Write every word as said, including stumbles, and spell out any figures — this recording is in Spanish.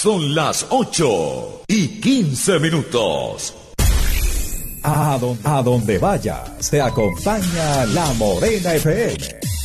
Son las ocho y quince minutos. A donde, a donde vayas, te acompaña La Morena F M.